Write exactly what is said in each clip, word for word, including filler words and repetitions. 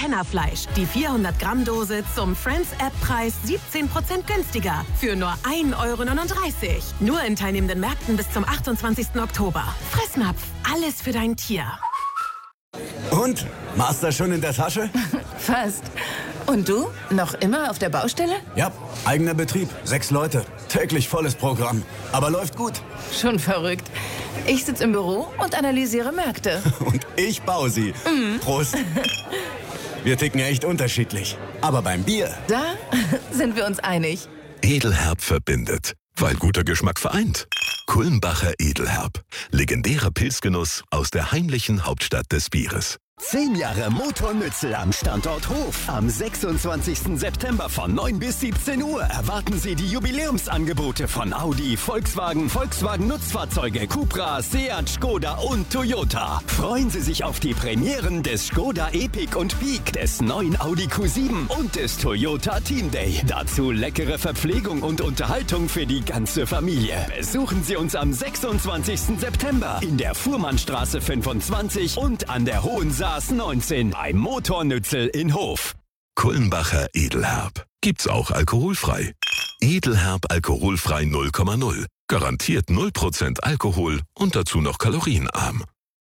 Kennerfleisch. Die vierhundert Gramm Dose zum Friends-App-Preis siebzehn Prozent günstiger. Für nur ein Euro neununddreißig. Nur in teilnehmenden Märkten bis zum achtundzwanzigsten Oktober. Fressnapf. Alles für dein Tier. Und? Master schon in der Tasche? Fast. Und du? Noch immer auf der Baustelle? Ja, eigener Betrieb. Sechs Leute. Täglich volles Programm. Aber läuft gut. Schon verrückt. Ich sitze im Büro und analysiere Märkte. Und ich baue sie. Mhm. Prost. Wir ticken echt unterschiedlich. Aber beim Bier... Da sind wir uns einig. Edelherb verbindet, weil guter Geschmack vereint. Kulmbacher Edelherb. Legendärer Pilzgenuss aus der heimlichen Hauptstadt des Bieres. Zehn Jahre Motornützel am Standort Hof. Am sechsundzwanzigsten September von neun bis siebzehn Uhr erwarten Sie die Jubiläumsangebote von Audi, Volkswagen, Volkswagen Nutzfahrzeuge, Cupra, Seat, Skoda und Toyota. Freuen Sie sich auf die Premieren des Skoda Epic und Peak, des neuen Audi Q sieben und des Toyota Team Day. Dazu leckere Verpflegung und Unterhaltung für die ganze Familie. Besuchen Sie uns am sechsundzwanzigsten September in der Fuhrmannstraße fünfundzwanzig und an der Hohensaas neunzehn beim Motornützel in Hof. Kulmbacher Edelherb. Gibt's auch alkoholfrei. Edelherb alkoholfrei null Komma null. Garantiert null Prozent Alkohol und dazu noch kalorienarm.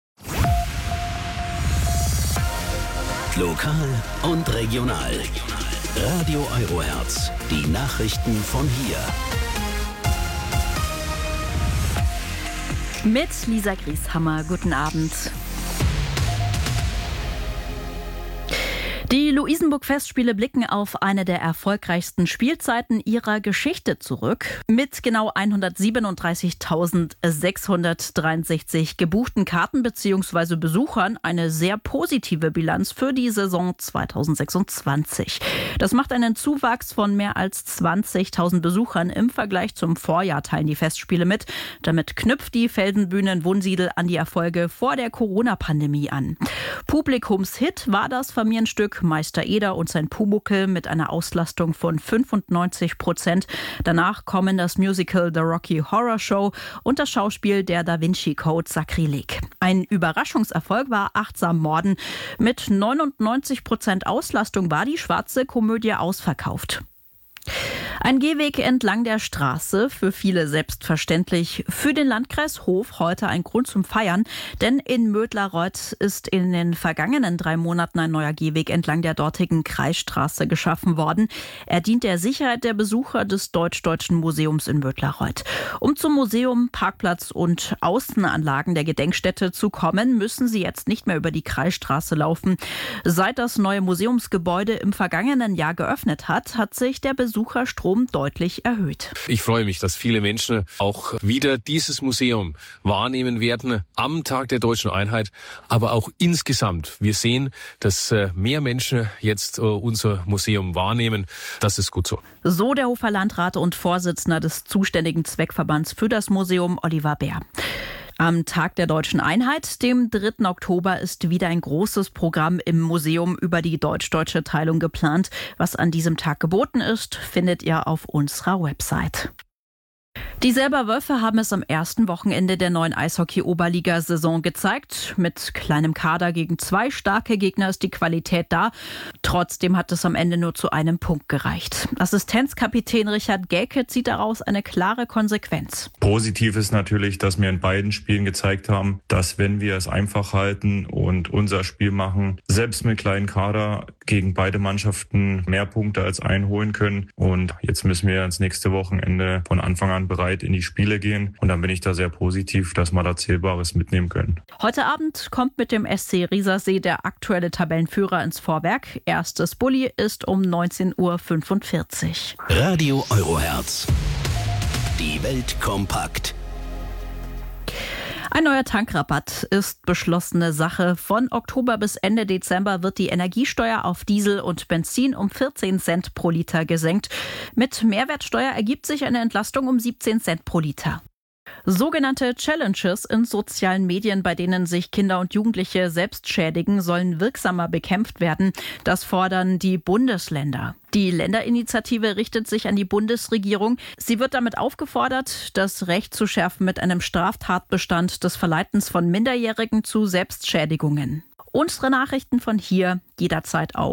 Lokal und regional. Radio Eurohertz. Die Nachrichten von hier. Mit Lisa Grieshammer. Guten Abend. Die Luisenburg-Festspiele blicken auf eine der erfolgreichsten Spielzeiten ihrer Geschichte zurück. Mit genau hundertsiebenunddreißigtausendsechshundertdreiundsechzig gebuchten Karten bzw. Besuchern eine sehr positive Bilanz für die Saison zweitausendsechsundzwanzig. Das macht einen Zuwachs von mehr als zwanzigtausend Besuchern im Vergleich zum Vorjahr, teilen die Festspiele mit. Damit knüpft die Felsenbühne in Wunsiedel an die Erfolge vor der Corona-Pandemie an. Publikumshit war das Familienstück Meister Eder und sein Pumuckl mit einer Auslastung von fünfundneunzig Prozent. Danach kommen das Musical The Rocky Horror Show und das Schauspiel Der Da Vinci Code Sakrileg. Ein Überraschungserfolg war Achtsam Morden. Mit neunundneunzig Prozent Auslastung war die schwarze Komödie ausverkauft. Ein Gehweg entlang der Straße, für viele selbstverständlich. Für den Landkreis Hof heute ein Grund zum Feiern, denn in Mödlareuth ist in den vergangenen drei Monaten ein neuer Gehweg entlang der dortigen Kreisstraße geschaffen worden. Er dient der Sicherheit der Besucher des Deutsch-Deutschen Museums in Mödlareuth. Um zum Museum, Parkplatz und Außenanlagen der Gedenkstätte zu kommen, müssen sie jetzt nicht mehr über die Kreisstraße laufen. Seit das neue Museumsgebäude im vergangenen Jahr geöffnet hat, hat sich der Besucherstrom deutlich erhöht. Ich freue mich, dass viele Menschen auch wieder dieses Museum wahrnehmen werden am Tag der Deutschen Einheit, aber auch insgesamt. Wir sehen, dass mehr Menschen jetzt unser Museum wahrnehmen. Das ist gut so. So der Hofer Landrat und Vorsitzender des zuständigen Zweckverbands für das Museum, Oliver Bär. Am Tag der Deutschen Einheit, dem dritten Oktober, ist wieder ein großes Programm im Museum über die deutsch-deutsche Teilung geplant. Was an diesem Tag geboten ist, findet ihr auf unserer Website. Die Selber Wölfe haben es am ersten Wochenende der neuen Eishockey-Oberliga-Saison gezeigt. Mit kleinem Kader gegen zwei starke Gegner ist die Qualität da. Trotzdem hat es am Ende nur zu einem Punkt gereicht. Assistenzkapitän Richard Gelke zieht daraus eine klare Konsequenz. Positiv ist natürlich, dass wir in beiden Spielen gezeigt haben, dass wenn wir es einfach halten und unser Spiel machen, selbst mit kleinen Kader gegen beide Mannschaften mehr Punkte als einholen können. Und jetzt müssen wir ins nächste Wochenende von Anfang an bereit in die Spiele gehen. Und dann bin ich da sehr positiv, dass wir da Zählbares mitnehmen können. Heute Abend kommt mit dem S C Riesersee der aktuelle Tabellenführer ins Vorwerk. Erstes Bulli ist um neunzehn Uhr fünfundvierzig. Radio Eurohertz. Die Welt kompakt. Ein neuer Tankrabatt ist beschlossene Sache. Von Oktober bis Ende Dezember wird die Energiesteuer auf Diesel und Benzin um vierzehn Cent pro Liter gesenkt. Mit Mehrwertsteuer ergibt sich eine Entlastung um siebzehn Cent pro Liter. Sogenannte Challenges in sozialen Medien, bei denen sich Kinder und Jugendliche selbst schädigen, sollen wirksamer bekämpft werden. Das fordern die Bundesländer. Die Länderinitiative richtet sich an die Bundesregierung. Sie wird damit aufgefordert, das Recht zu schärfen mit einem Straftatbestand des Verleitens von Minderjährigen zu Selbstschädigungen. Unsere Nachrichten von hier jederzeit auf